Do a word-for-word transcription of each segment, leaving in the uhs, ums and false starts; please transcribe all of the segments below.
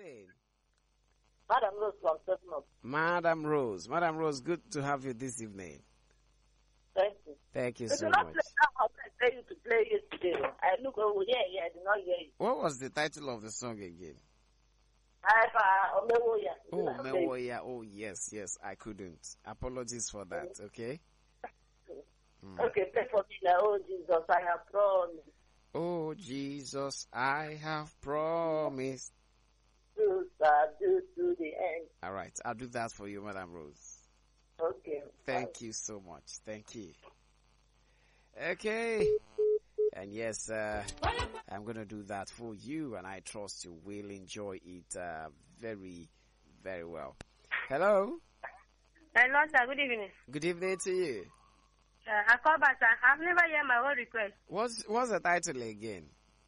evening. Madam Rose from Seven Up. Madam Rose. Madam Rose, good to have you this evening. Thank you. Thank you If so you not much. play now, I tell you to play it today. I look over here, yeah, I did not hear you. What was the title of the song again? I have uh, Omewoya. Oh, Mewoya. Oh, yes, yes, I couldn't. Apologies for that, okay? Mm. Okay, play for me now. Oh, Jesus, I have promised Oh, Jesus, I have promised. to serve you to the end. All right, I'll do that for you, Madam Rose. Okay. Thank you so much. Thank you. Okay. And yes, uh, I'm going to do that for you, and I trust you will enjoy it uh, very, very well. Hello. Hello, sir. Good evening. Good evening to you. Uh, I call back, sir. I've never heard my own request. What's what's the title again?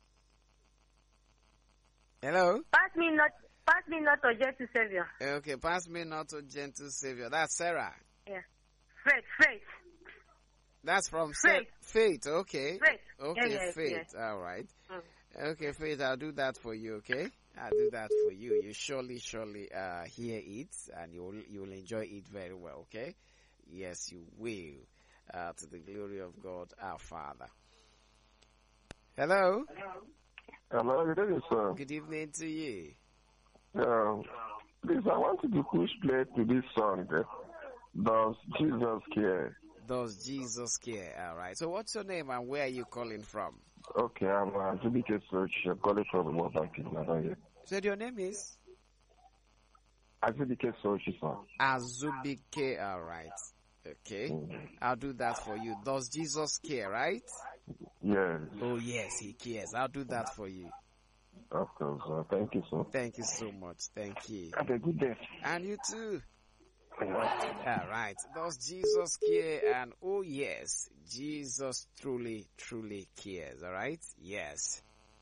Hello. Pass me not, pass me not to Gentle Savior. Okay, pass me not to Gentle Savior. That's Sarah. Yeah. Faith, faith. That's from Faith. Sa- Faith. Okay. Faith. Okay, Yeah, yes, Faith. yes. All right. Mm. Okay, Faith. I'll do that for you. Okay. I'll do that for you. You surely, surely uh hear it, and you will you will enjoy it very well. Okay. Yes, you will. Uh, to the glory of God, our Father. Hello. Hello, good evening, sir. Good evening to you. Uh, please, I wanted to push play to this song. Uh, Does Jesus care? Does Jesus care? All right. So, what's your name and where are you calling from? Okay, I'm uh, T B K Search. I'm calling from the World Bank. I don't hear. So, your name is Azubike Search, sir. Azubike. All right. Okay. Mm. I'll do that for you. Does Jesus care, right? Yes, Oh, yes, he cares. I'll do that for you. of course. Uh, thank you, sir. Thank you so much. Thank you. Have a good day. And you too. All right. Does Jesus care? And oh, yes, Jesus truly, truly cares. All right? Yes.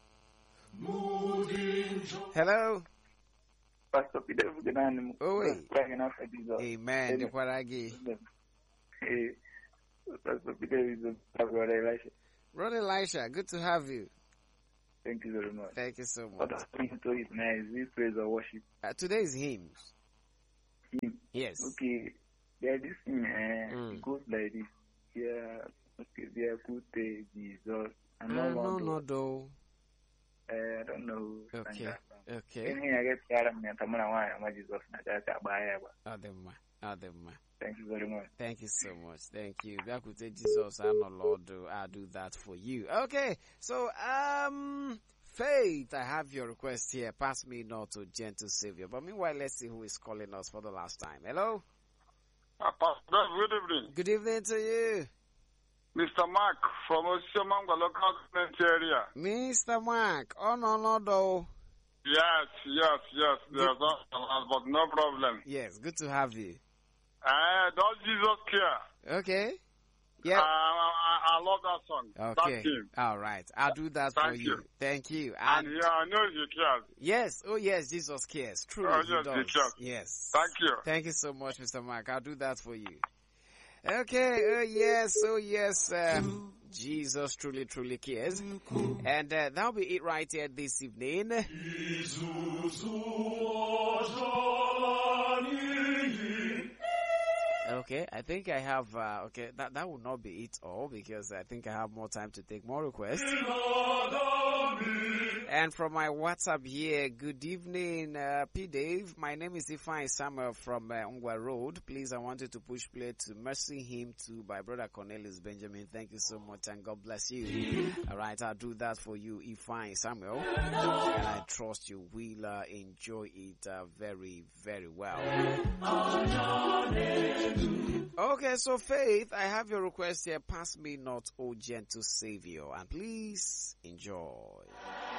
Hello. Pastor Peter Fugenani. Oh, wait. Praying after Jesus. Amen. Dekwaragi. Hey, Pastor Peter is a brother Elisha. Brother Elisha, good to have you. Thank you very much. Thank you so What much. I'm saying to it now is this praise or worship. Uh, today is hymns. Him. Yes. Okay. There is this thing, uh, Mm. it goes like this. Yeah, okay, there could be Jesus. And Uh, no, no, one no, do- though. Uh, I don't know. who sang Okay. that song. Okay. Anything I get tired of me, I'm going to Jesus. Now that's a buyer. Adema. Adema. Thank you very much. Thank you so much. Thank you. That could take Jesus. I know, Lord, do I'll do that for you. Okay. So, um, Faith, I have your request here. Pass me not to Gentle Savior. But meanwhile, let's see who is calling us for the last time. Hello. Uh, Pastor, good evening. Good evening to you. Mister Mark from Osiomangwa local government area. Mister Mark. Oh, no, no, though. Yes, yes, yes. There's not, but no problem. Yes. Good to have you. Uh, does Jesus care? Okay. Uh, Yeah. I, I love that song. Okay. That's him. All right. I'll do that Thank for you. you. Thank you. And And yeah, I know he cares. yes. Oh, yes. Jesus cares. Truly, Oh, he yes, he does. cares. Yes. Thank you. Thank you so much, Mister Mark. I'll do that for you. Okay. Oh, yes. Oh, yes. Uh, Jesus truly, truly cares. And uh, that'll be it right here this evening. Okay, I think I have, uh, okay, that, that will not be it all because I think I have more time to take more requests. And from my WhatsApp here, good evening, uh, P. Dave. My name is Ifeanyi Samuel from uh, Ungwa Road. Please, I wanted to push play to Mercy Hymn to by Brother Cornelius Benjamin. Thank you so much and God bless you. All right, I'll do that for you, Ifeanyi Samuel. And I trust you will uh, enjoy it uh, very, very well. Okay, so Faith, I have your request here. Pass me not, O gentle Savior, and please enjoy.